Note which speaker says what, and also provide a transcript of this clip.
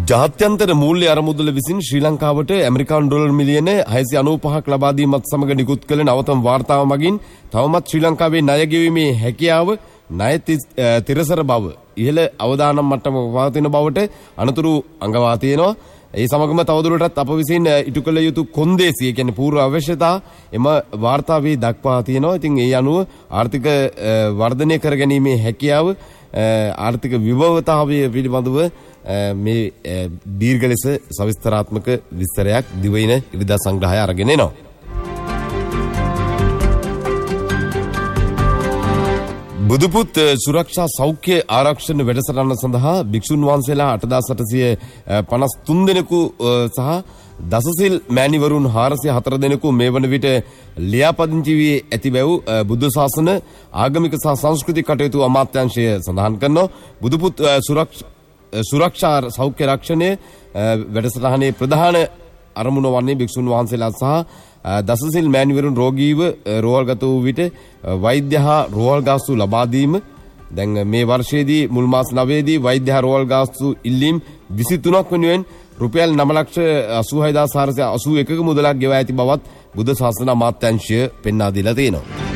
Speaker 1: ජාත්‍යන්තර මූල්‍ය අරමුදල විසින් ශ්‍රී ලංකාවට ඇමරිකානු ඩොලර් මිලියන 695ක් ලබා දීමත් සමග නිකුත් කළ නවතම වාර්තාව මගින් තවමත් ශ්‍රී ලංකාවේ ණය ගෙවීමේ හැකියාව ණය තිරසර බව ඉහළ අවදානම් මට්ටමක පවතින බවට අනතුරු අඟවා තියෙනවා. ඒ සමගම තවදුරටත් අප විසින් ඉටු කළ යුතු කොන්දේසිය කියන්නේ පූර්ව අවශ්‍යතා එම වාර්තාවේ දක්වා තියෙනවා. ඉතින් ඒ අනුව ආර්ථික වර්ධනය කර ගැනීමේ හැකියාව ආර්ථික විභවතාවය පිළිබඳව මේ දීර්ඝ ලෙස සවිස්තරාත්මක විස්තරයක් දිවයින ඉරිදා සංග්‍රහය අරගෙන එනවා. බුදුපුත් සුරක්ෂා සෞඛ්‍ය ආරක්ෂණ වැඩසටහන සඳහා භික්ෂුන් වහන්සේලා 8853 දෙනෙකු සහ දසසිල් මෑණිවරුන් 404 දෙනෙකු මේ වන විට ලියාපදිංචි වී ඇති බැව් බුද්ධ ශාසන ආගමික සහ සංස්කෘතික කටයුතු අමාත්‍යාංශය සඳහන් කරනවා. බුදුපුත් සුරක්ෂා සෞඛ්‍ය රක්ෂණය වැඩසටහනේ ප්‍රධාන අරමුණ වන්නේ භික්ෂුන් වහන්සේලා සහ දසසිල් මෑණිවරුන් රෝගීව රෝහල්ගත වූ විට වෛද්‍ය හා රෝහල් ගාස්තු ලබා දීම. දැන් මේ වර්ෂයේදී මුල් මාස 9 දී වෛද්‍ය හා රෝහල් ගාස්තු ඉල්ලීම් 23ක් වෙනුවෙන් රුපියල් 9,86,481ක මුදලක් ගෙවා ඇති බවත් බුද්ධ ශාසන අමාත්‍යාංශය පෙන්වා දීලා තියෙනවා.